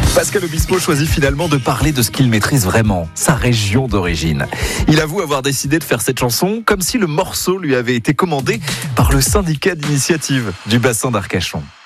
Pascal Obispo choisit finalement de parler de ce qu'il maîtrise vraiment, sa région d'origine. Il avoue avoir décidé de faire cette chanson comme si le morceau lui avait été commandé par le syndicat d'initiative du bassin d'Arcachon.